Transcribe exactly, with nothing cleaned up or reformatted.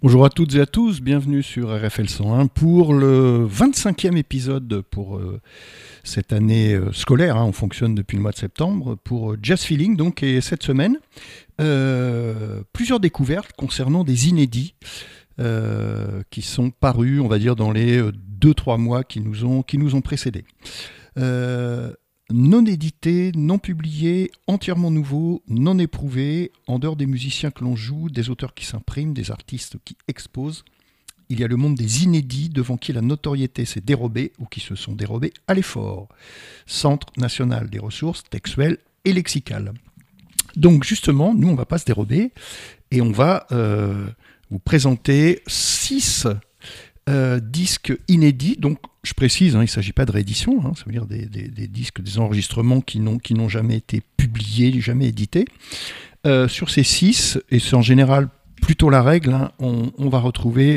Bonjour à toutes et à tous, bienvenue sur R F L cent un pour le vingt-cinquième épisode pour euh, cette année euh, scolaire, hein, on fonctionne depuis le mois de septembre, pour euh, Jazz Feeling, donc, et cette semaine, euh, plusieurs découvertes concernant des inédits euh, qui sont parus, on va dire, dans les deux trois mois qui nous ont, qui nous ont précédés. Euh, non édité, non publié, entièrement nouveau, non éprouvé, en dehors des musiciens que l'on joue, des auteurs qui s'impriment, des artistes qui exposent. Il y a le monde des inédits devant qui la notoriété s'est dérobée ou qui se sont dérobés à l'effort. Centre national des ressources textuelles et lexicales. Donc justement, nous on ne va pas se dérober et on va euh, vous présenter six Euh, disques inédits, donc je précise, hein, il ne s'agit pas de réédition, hein, ça veut dire des, des, des disques, des enregistrements qui n'ont, qui n'ont jamais été publiés, jamais édités. Euh, sur ces six, et c'est en général plutôt la règle, hein, on, on va retrouver